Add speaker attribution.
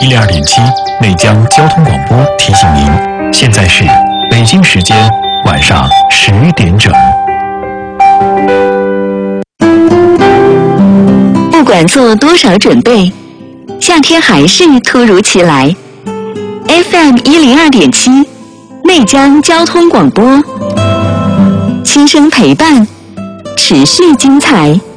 Speaker 1: 102.7内江交通广播提醒您，现在是北京时间晚上10点整。
Speaker 2: 不管做多少准备，夏天还是突如其来。FM 102.7内江交通广播，轻声陪伴，持续精彩。